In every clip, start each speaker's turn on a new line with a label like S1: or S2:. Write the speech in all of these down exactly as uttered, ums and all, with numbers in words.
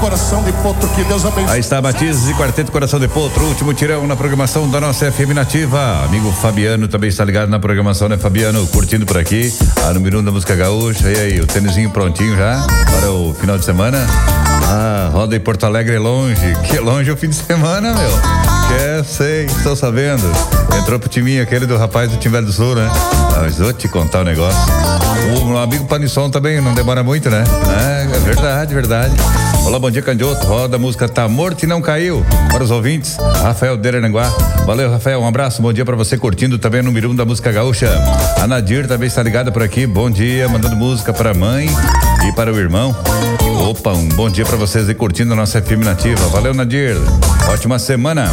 S1: Coração de Potro, que Deus abençoe.
S2: Aí está Matias e Quarteto Coração de Potro, último tirão na programação da nossa F M Nativa. Amigo Fabiano também está ligado na programação, né, Fabiano? Curtindo por aqui, a número um da música gaúcha. E aí, o tênisinho prontinho já para o final de semana? Ah, roda em Porto Alegre é longe, que é longe o fim de semana, meu. Que é, sei, estou sabendo. Entrou pro timinho aquele do rapaz do Timbé do Sul, né? Ah, mas vou te contar o negócio. O meu amigo Panisson também não demora muito, né? É, é verdade, verdade. Olá, bom dia, Candioto. Roda a música Tá Morto e Não Caiu. Para os ouvintes, Rafael Derenanguá. Valeu, Rafael, um abraço, bom dia pra você, curtindo também o número um da música gaúcha. A Nadir também está ligada por aqui, bom dia, mandando música para a mãe e para o irmão. Opa, um bom dia pra vocês aí, curtindo a nossa F M Nativa. Valeu, Nadir, ótima semana.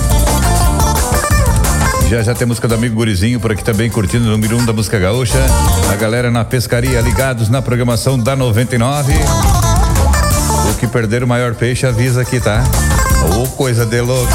S2: Já já tem música do amigo Gurizinho por aqui também, curtindo o número um da música gaúcha. A galera na pescaria ligados na programação da noventa e nove. O que perder o maior peixe avisa aqui, tá? Ô, coisa de louco.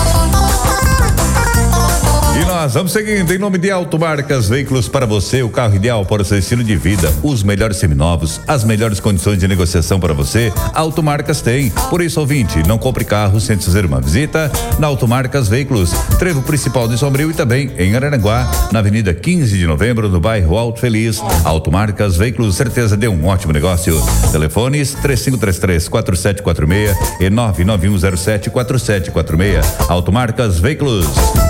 S2: E nós vamos seguindo em nome de Automarcas Veículos para você, o carro ideal para o seu estilo de vida, os melhores seminovos, as melhores condições de negociação para você, Automarcas tem. Por isso, ouvinte, não compre carro sem fazer uma visita na Automarcas Veículos, trevo principal de Sombrio e também em Araranguá, na Avenida quinze de Novembro, no bairro Alto Feliz. Automarcas Veículos, certeza de um ótimo negócio. Telefones três cinco três três, quatro sete quatro seis e nove nove um zero sete, quatro sete quatro seis. Automarcas Veículos.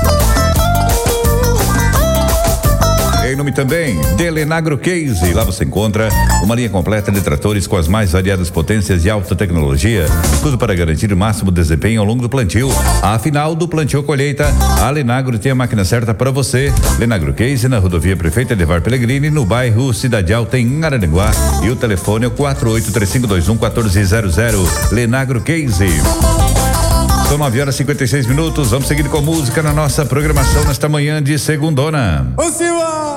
S2: Em nome também de Lenagro Case, lá você encontra uma linha completa de tratores com as mais variadas potências e alta tecnologia, tudo para garantir o máximo desempenho ao longo do plantio. Afinal do plantio colheita, a Lenagro tem a máquina certa para você. Lenagro Case na rodovia Prefeita Edevar Pellegrini, no bairro Cidade Alta, em Araranguá, e o telefone é o quatro oito três cinco dois um um quatro zero zero. Lenagro Case. São nove horas e cinquenta e seis minutos. Vamos seguir com música na nossa programação nesta manhã de segundona.
S1: Ô, senhor!